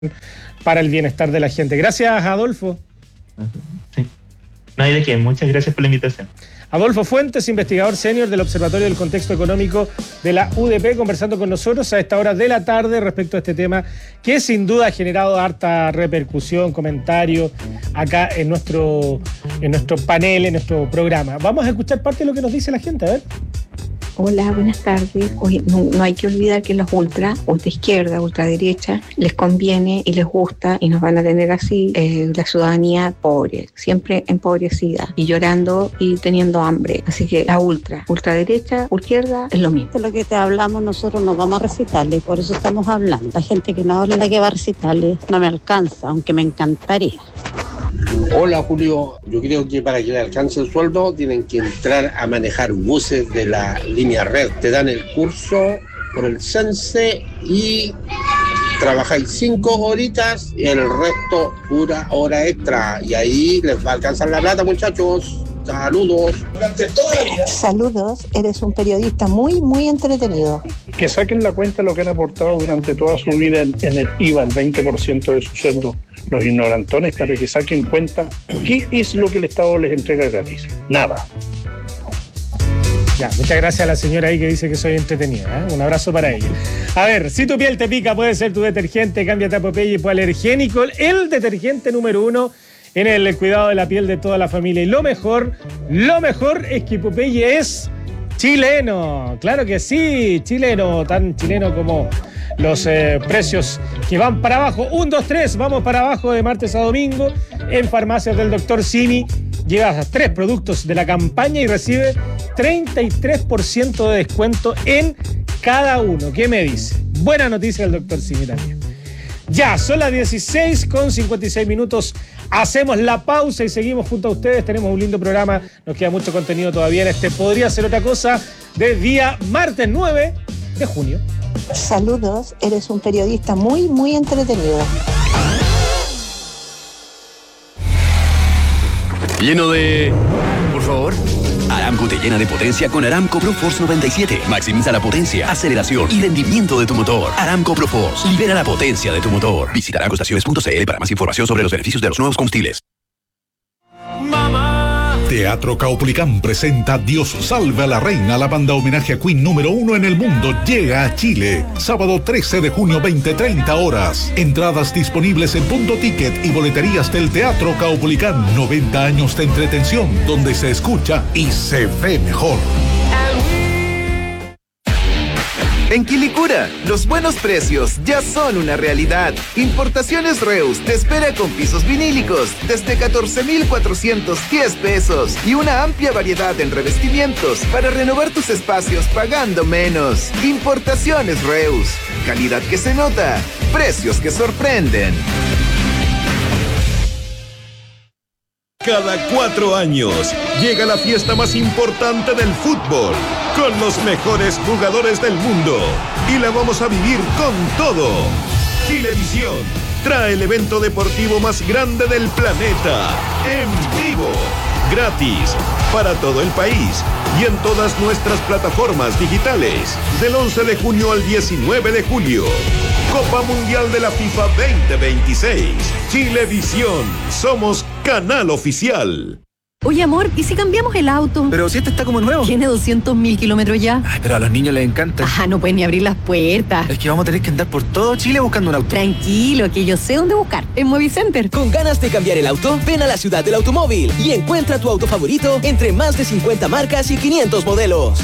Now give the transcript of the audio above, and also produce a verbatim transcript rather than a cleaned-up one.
para el bienestar de la gente. Gracias, Adolfo. Sí. No hay de qué. Muchas gracias por la invitación. Adolfo Fuentes, investigador senior del Observatorio del Contexto Económico de la U D P, conversando con nosotros a esta hora de la tarde respecto a este tema que sin duda ha generado harta repercusión, comentarios acá en nuestro, en nuestro panel, en nuestro programa. Vamos a escuchar parte de lo que nos dice la gente, a ver. Hola, buenas tardes. Oye, no, no hay que olvidar que los ultra, ultra izquierda, ultra derecha, les conviene y les gusta y nos van a tener así eh, la ciudadanía pobre, siempre empobrecida y llorando y teniendo hambre. Así que la ultra, ultra derecha, izquierda es lo mismo. De lo que te hablamos nosotros nos vamos a recitarles, por eso estamos hablando. La gente que no habla de que va a recitarles no me alcanza, aunque me encantaría. Hola Julio, yo creo que para que le alcance el sueldo tienen que entrar a manejar buses de la línea red. Te dan el curso por el Sense y trabajáis cinco horitas y el resto pura hora extra. Y ahí les va a alcanzar la plata, muchachos. Saludos. Durante toda la vida. Saludos, eres un periodista muy, muy entretenido. Que saquen la cuenta de lo que han aportado durante toda su vida en, en el I V A, el veinte por ciento de su sueldo, los ignorantones, para que saquen cuenta qué es lo que el Estado les entrega gratis. Nada. Ya, muchas gracias a la señora ahí que dice que soy entretenida, ¿eh? Un abrazo para ella. A ver, si tu piel te pica, puede ser tu detergente, cámbiate a Popeye Hipoalergénico, el detergente número uno en el cuidado de la piel de toda la familia. Y lo mejor, lo mejor es que Popeye es chileno. Claro que sí, chileno, tan chileno como los eh, precios que van para abajo. Un, dos, tres, vamos para abajo de martes a domingo en farmacias del doctor Simi. Llegas a tres productos de la campaña y recibe treinta y tres por ciento de descuento en cada uno. ¿Qué me dice? Buena noticia del doctor Simi también. Ya, son las dieciséis con cincuenta y seis minutos. Hacemos la pausa y seguimos junto a ustedes. Tenemos un lindo programa. Nos queda mucho contenido todavía en este Podría Ser Otra Cosa de día martes nueve de junio. Saludos, eres un periodista muy, muy entretenido. Lleno de... Por favor. Aramco te llena de potencia con Aramco ProForce noventa y siete. Maximiza la potencia, aceleración y rendimiento de tu motor. Aramco ProForce. Libera la potencia de tu motor. Visita aramco estaciones punto c l para más información sobre los beneficios de los nuevos combustibles. Mamá. Teatro Caupolicán presenta Dios salve a la reina. La banda homenaje a Queen número uno en el mundo llega a Chile. Sábado trece de junio, veinte treinta horas. Entradas disponibles en Punto Ticket y boleterías del Teatro Caupolicán. noventa años de entretención donde se escucha y se ve mejor. En Quilicura, los buenos precios ya son una realidad. Importaciones Reus te espera con pisos vinílicos desde catorce mil cuatrocientos diez pesos y una amplia variedad en revestimientos para renovar tus espacios pagando menos. Importaciones Reus, calidad que se nota, precios que sorprenden. Cada cuatro años llega la fiesta más importante del fútbol, con los mejores jugadores del mundo, y la vamos a vivir con todo. Chilevisión trae el evento deportivo más grande del planeta, en vivo, gratis, para todo el país y en todas nuestras plataformas digitales, del once de junio al diecinueve de julio. Copa Mundial de la FIFA veinte veintiséis. Chilevisión. Somos canal oficial. Oye, amor, ¿y si cambiamos el auto? Pero si este está como nuevo. Tiene doscientos mil kilómetros ya. Ay, pero a los niños les encanta. Ah, no pueden ni abrir las puertas. Es que vamos a tener que andar por todo Chile buscando un auto. Tranquilo, que yo sé dónde buscar. En Movicenter. ¿Con ganas de cambiar el auto? Ven a la ciudad del automóvil y encuentra tu auto favorito entre más de cincuenta marcas y quinientos modelos.